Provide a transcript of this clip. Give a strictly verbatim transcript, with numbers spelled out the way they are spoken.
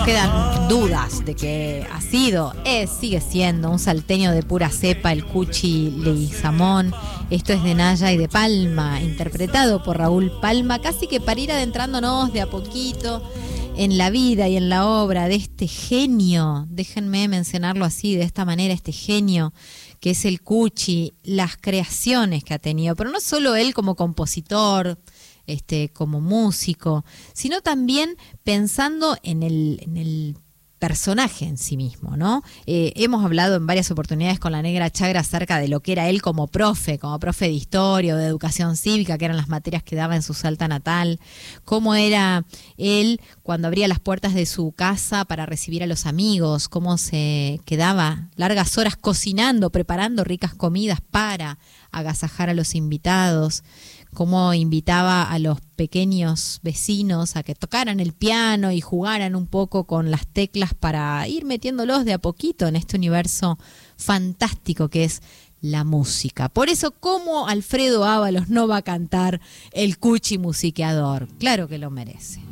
no quedan dudas de que ha sido, es, sigue siendo un salteño de pura cepa, el Cuchi Leguizamón. Esto es de Naya y de Palma, interpretado por Raúl Palma, casi que para ir adentrándonos de a poquito en la vida y en la obra de este genio, déjenme mencionarlo así, de esta manera, este genio que es el Cuchi, las creaciones que ha tenido, pero no solo él como compositor, este, como músico, sino también pensando en el, en el personaje en sí mismo, ¿no? Eh, hemos hablado en varias oportunidades con la Negra Chagra acerca de lo que era él como profe, como profe de historia o de educación cívica, que eran las materias que daba en su Salta natal, cómo era él cuando abría las puertas de su casa para recibir a los amigos, cómo se quedaba largas horas cocinando, preparando ricas comidas para agasajar a los invitados, cómo invitaba a los pequeños vecinos a que tocaran el piano y jugaran un poco con las teclas para ir metiéndolos de a poquito en este universo fantástico que es la música. Por eso, ¿cómo Alfredo Ábalos no va a cantar el Cuchi musiqueador? Claro que lo merece.